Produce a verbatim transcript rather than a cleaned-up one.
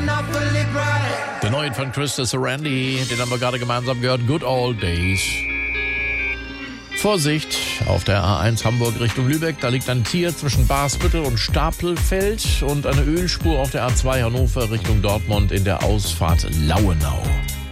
Der neue von Krista Sarandi, den haben wir gerade gemeinsam gehört, Good Old Days. Vorsicht, auf der A eins Hamburg Richtung Lübeck, da liegt ein Tier zwischen Basbüttel und Stapelfeld und eine Ölspur auf der A zwei Hannover Richtung Dortmund in der Ausfahrt Lauenau.